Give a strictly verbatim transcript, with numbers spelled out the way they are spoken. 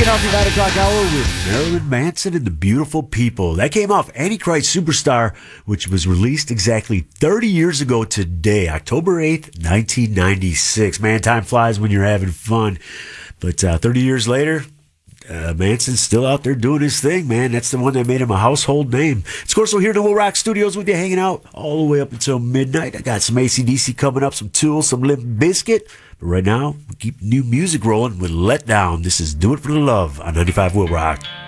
off the nine o'clock hour with Marilyn Manson and the Beautiful People. That came off Antichrist Superstar, which was released exactly thirty years ago today, October eighth, nineteen ninety-six. Man, time flies when you're having fun. But uh, thirty years later, uh, Manson's still out there doing his thing, man. That's the one that made him a household name. It's Corso here in the Will Rock Studios with you, hanging out all the way up until midnight. I got some A C D C coming up, some Tool, some Limp Bizkit. But right now, we keep new music rolling with Let Down. This is Do It For The Love on ninety-five Will Rock.